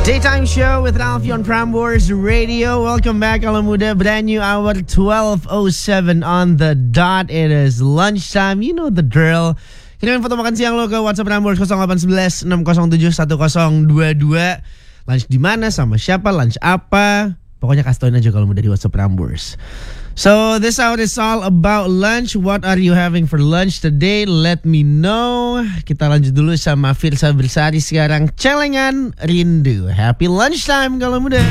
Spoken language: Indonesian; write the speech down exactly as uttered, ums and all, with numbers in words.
Daytime show with Ralphie on Prambors Radio. Welcome back, Alam Muda. Brand new hour, twelve oh seven on the dot. It is lunchtime. You know the drill. Kirimin foto makan siang lo ke WhatsApp Prambors nol delapan satu satu enam nol tujuh satu nol dua dua. Lunch di mana, sama siapa, lunch apa? Pokoknya kasih tauin aja kalau muda di WhatsApp Prambors. So this hour is all about lunch. What are you having for lunch today? Let me know. Kita lanjut dulu sama Firsa Bersari sekarang. Celengan Rindu. Happy lunchtime kalau muda.